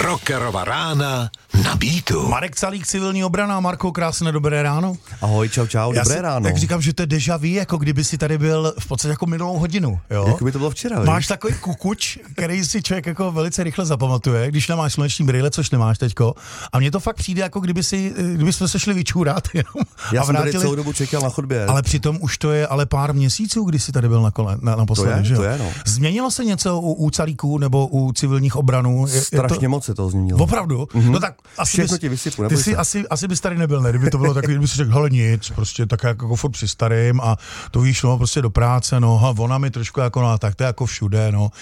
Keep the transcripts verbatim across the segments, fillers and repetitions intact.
Rockerova rána na Beatu. Marek Calík, civilní obrana. Marko, krásné dobré ráno. Ahoj, čau, čau, Já dobré si, ráno. Tak říkám, že to je déjà vu, jako kdyby si tady byl v podstatě jako minulou hodinu. Jo? Jako by to bylo včera. Máš víš? takový kukuč, který si člověk jako velice rychle zapamatuje, když nemáš sluneční brýle, což nemáš teďko. A mně to fakt přijde, jako kdyby, si, kdyby jsme se šli vyčůrat. Jenom, Já a jsem vrátili, tady celou dobu čekal na chodbě. ale přitom už to je ale pár měsíců, kdy jsi tady byl na kole, na, naposledy, To je, že jo? to je, no. Změnilo se něco u, u Calíků nebo u civilních obranů? Je, Strašně je to... moc se to změnilo. Opravdu? Mm-hmm. No tak asi Všechno bys, ti vysypu, ty neboj jsi se. asi, asi bys tady nebyl, ne? Kdyby to bylo takový, kdyby si řekl, hele nic, prostě tak jako, jako furt při starým a to víš, no prostě do práce, no a ona mi trošku jako, no tak to je jako všude, no.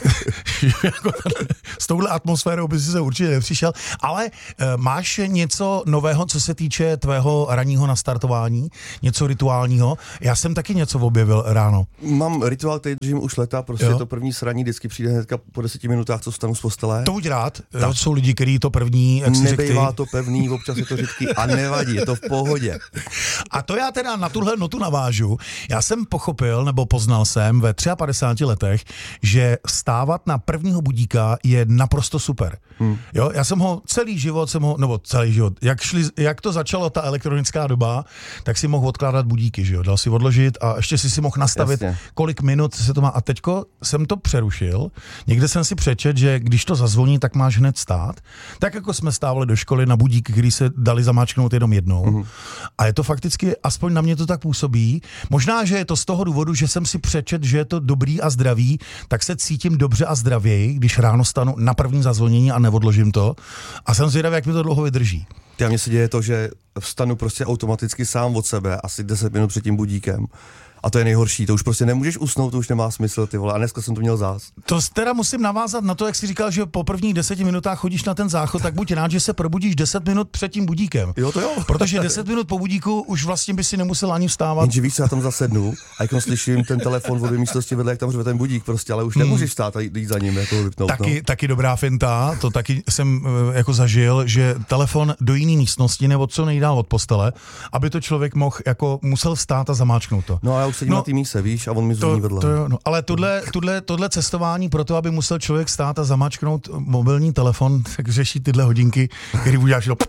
Jako tady, s touhle atmosférou bys si se určitě nepřišel, ale e, máš něco nového, co se týče tvého ranního nastartování, něco rituálního? Já jsem taky něco objevil ráno. Mám rituál, který držím už leta, prostě Jo. to první sraní vždycky přijde hnedka po deseti minutách, co vstanu z postele. To buď rád, to jsou lidi, kteří to první, jak si řekl ty. Nebejvá to pevný, občas je to řidký a nevadí, je to v pohodě. A to já teda na tuhle notu navážu. Já jsem pochopil, nebo poznal jsem ve padesát třech letech, že stávat na prvního budíka je naprosto super. Hmm. Jo, já jsem ho celý život, jsem ho, nebo celý život, jak, šli, jak to začalo ta elektronická doba, tak si mohl odkládat budíky, že jo, dal si odložit a ještě si si mohl nastavit, Jasně. kolik minut se to má. A teďko jsem to přerušil, někde jsem si přečet, že když to zazvoní, tak máš hned stát. Tak jako jsme stávali do školy na budíky, který se dali zamáčknout jenom jednou. Mm-hmm. A je to fakticky, aspoň na mě to tak působí. Možná, že je to z toho důvodu, že jsem si přečet, že je to dobrý a zdravý, tak se cítím dobře a zdravěji, když ráno stanu na první zazvonění a neodložím to. A jsem zvědavý, jak mi to dlouho vydrží. A mně se děje to, že vstanu prostě automaticky sám od sebe, asi deset minut před tím budíkem. A to je nejhorší, to už prostě nemůžeš usnout, to už nemá smysl, ty vole. A dneska jsem to měl zás. To teda musím navázat na to, jak jsi říkal, že po prvních deseti minutách chodíš na ten záchod, tak buď rád, že se probudíš deset minut před tím budíkem. Jo, to jo. Protože deset minut po budíku už vlastně by si nemusel ani vstávat. Jenže víš, co, já tam zasednu a jako slyším ten telefon od místnosti vedle, jak tam řve ten budík prostě, ale už nemůžeš stát a jít za ním, jako ho vypnout. Taky, no. taky dobrá finta, to taky jsem uh, jako zažil, že telefon do jiné místnosti nebo co nejdál od postele, aby to člověk mohl, jako musel vstát a zamáčknout to. No a já už sedím No, na té míse, víš, a on mi zvoní vedle. To jo, no, ale tohle, tohle, tohle cestování pro to, aby musel člověk stát a zamáčknout mobilní telefon, tak řeší tyhle hodinky, který uděláš do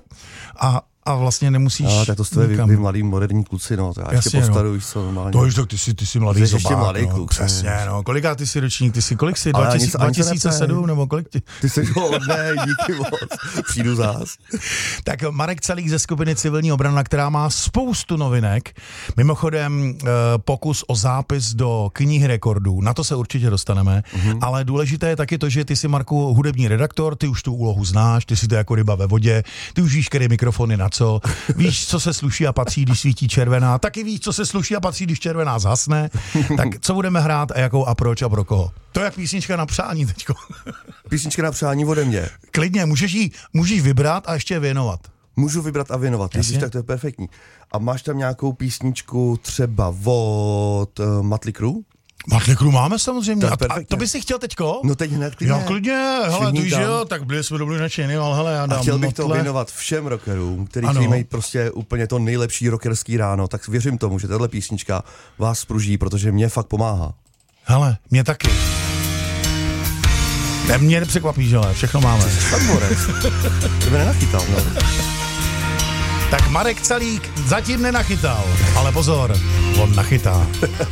a a vlastně nemusíš. No, tak to jste vy, vy mladý moderní kluci, no, to já ještě Jasně, postaruju, no. víš co, normálně. To už tak, ty jsi, ty jsi mladý Jsi zobák, ještě mladý no, kluk, přesně, ne. no, koliká ty jsi ročník, ty jsi, kolik jsi, Ale dva ani tisíce, se- ani se dva tisíce sedm, neptej. nebo kolik ty? Ty jsi hodnej, díky moc, přijdu zás. Tak Marek Calík ze skupiny Civilní obrana, která má spoustu novinek, mimochodem eh, pokus o zápis do knihy rekordů, na to se určitě dostaneme, mm-hmm. ale důležité je taky to, že ty jsi, Marku, hudební redaktor, ty už tu úlohu znáš, ty jsi to jako ryba ve vodě, ty už víš, který mikrofony na co, víš, co se sluší a patří, když svítí červená, taky víš, co se sluší a patří, když červená zhasne, tak co budeme hrát a jakou a proč a pro koho. To je písnička na přání teďko. Písnička na přání ode mě. Klidně, můžeš jí můžeš vybrat a ještě je věnovat. Můžu vybrat a věnovat, Jasně. vidíš, tak to je perfektní. A máš tam nějakou písničku třeba od uh, Mötley Crüe? Mötley Crüe máme samozřejmě. To je A, a perfektně. to by si chtěl teďko? No teď hned klidně. Jo, klidně, hele, Všichni tu že tam. jo, tak byli jsme dobrý nadšený, ale hele, já A dám chtěl bych to Mötley. věnovat všem rockerům, který Ano. chtějí mají prostě úplně to nejlepší rockerský ráno, tak věřím tomu, že tahle písnička vás spruží, protože mě fakt pomáhá. Hele, mě taky. Ne, mě nepřekvapíš, ale všechno máme. Tak borec, to by nenachytal, no. Tak Marek Calík zatím nenachytal, ale pozor, on nachytá.